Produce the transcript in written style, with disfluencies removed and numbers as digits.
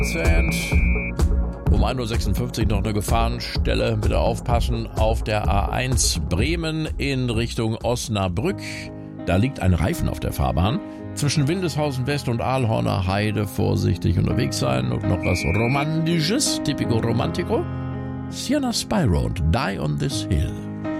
Um 1.56 Uhr noch eine Gefahrenstelle. Bitte aufpassen auf der A1 Bremen in Richtung Osnabrück. Da liegt ein Reifen auf der Fahrbahn. Zwischen Windeshausen West und Aalhorner Heide vorsichtig unterwegs sein. Und noch was Romantisches, typico romantico. Sienna Spyro und Die on This Hill.